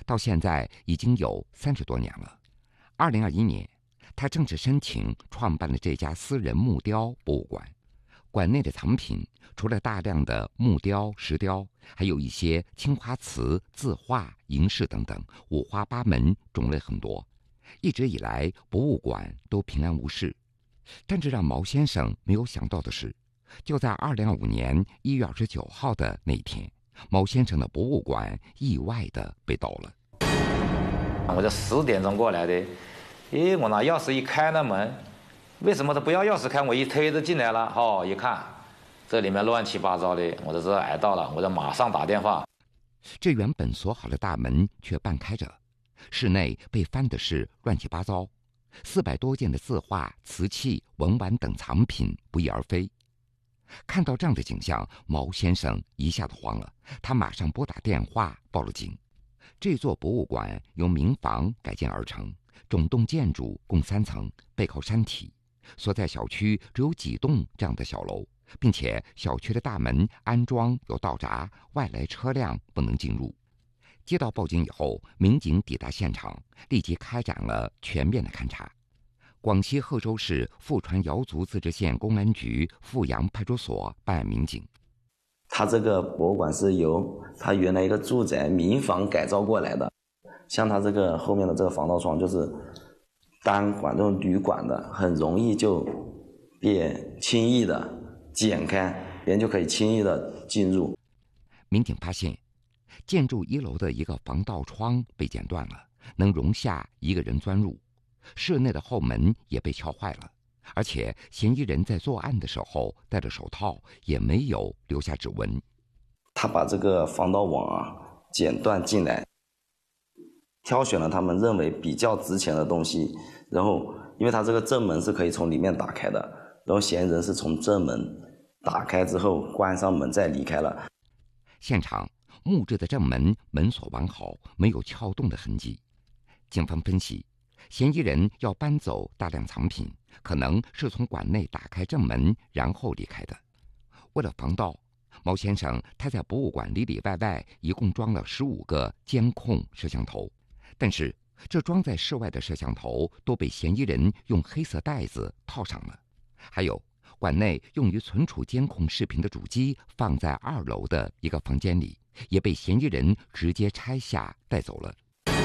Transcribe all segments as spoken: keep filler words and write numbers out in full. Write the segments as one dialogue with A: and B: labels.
A: 到现在已经有三十多年了。二零二一年，他正式申请创办了这家私人木雕博物馆。馆内的藏品除了大量的木雕、石雕，还有一些青花瓷、字画、银饰等等，五花八门，种类很多。一直以来，博物馆都平安无事。但这让毛先生没有想到的是，就在二零二五年一月二十九号的那一天，毛先生的博物馆意外的被盗了。
B: 我这十点钟过来的，诶，我拿钥匙一开那门，为什么他不要钥匙开？我一推着进来了，哦，一看，这里面乱七八糟的，我就知道挨盗了，我就马上打电话。
A: 这原本锁好的大门却半开着，室内被翻的是乱七八糟，四百多件的字画、瓷器、文玩等藏品不翼而飞。看到这样的景象，毛先生一下子慌了，他马上拨打电话报了警。这座博物馆由民房改建而成，整栋建筑共三层，背靠山体，所在小区只有几栋这样的小楼，并且小区的大门安装有道闸，外来车辆不能进入。接到报警以后，民警抵达现场，立即开展了全面的勘查。广西贺州市富川瑶族自治县公安局富阳派出所办案民警。
C: 他这个博物馆是由他原来一个住宅民房改造过来的，像他这个后面的这个防盗窗就是单管这种铝管的，很容易就被轻易的剪开，别人就可以轻易的进入。
A: 民警发现，建筑一楼的一个防盗窗被剪断了，能容下一个人钻入，室内的后门也被撬坏了。而且嫌疑人在作案的时候戴着手套，也没有留下指纹。
C: 他把这个防盗网啊剪断进来，挑选了他们认为比较值钱的东西，然后因为他这个正门是可以从里面打开的，然后嫌疑人是从正门打开之后关上门再离开了。
A: 现场木质的正门门锁完好，没有撬动的痕迹。警方分析，嫌疑人要搬走大量藏品，可能是从馆内打开正门然后离开的。为了防盗，毛先生他在博物馆里里外外一共装了十五个监控摄像头，但是这装在室外的摄像头都被嫌疑人用黑色带子套上了。还有馆内用于存储监控视频的主机放在二楼的一个房间里，也被嫌疑人直接拆下带走了。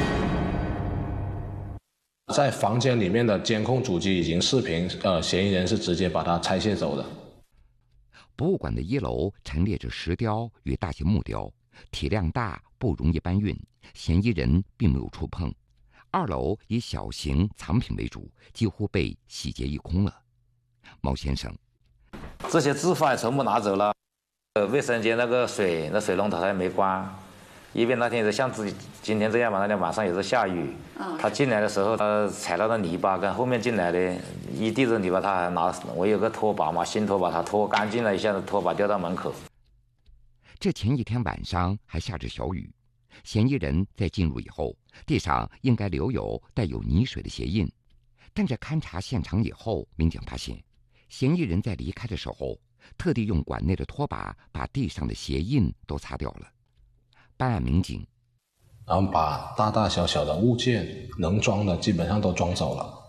D: 在房间里面的监控主机以及视频，呃，嫌疑人是直接把它拆卸走的。
A: 博物馆的一楼陈列着石雕与大型木雕，体量大，不容易搬运，嫌疑人并没有触碰。二楼以小型藏品为主，几乎被洗劫一空了。毛先生，
B: 这些字画也全部拿走了，呃，卫生间那个水，那水龙头他也没关。因为那天也是像自己今天这样嘛，那天晚上也是下雨，他进来的时候，他踩到的泥巴跟后面进来的一地着泥巴，他还拿我有个拖把嘛，新拖把，他拖干净了，一下子拖把掉到门口。
A: 这前一天晚上还下着小雨，嫌疑人在进入以后，地上应该留有带有泥水的鞋印，但在勘察现场以后，民警发现，嫌疑人在离开的时候，特地用馆内的拖把把地上的鞋印都擦掉了。办案民警，
D: 然后把大大小小的物件能装的基本上都装走了。